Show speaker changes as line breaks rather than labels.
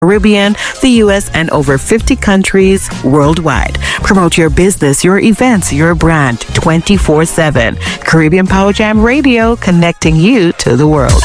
Caribbean, the U.S., and over 50 countries worldwide. Promote your business, your events, your brand 24/7. Caribbean Power Jam Radio, connecting you to the world.